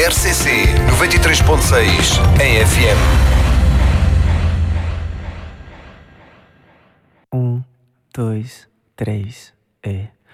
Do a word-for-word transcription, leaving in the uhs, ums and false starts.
R C C noventa e três ponto seis em F M. Um, dois, três, e...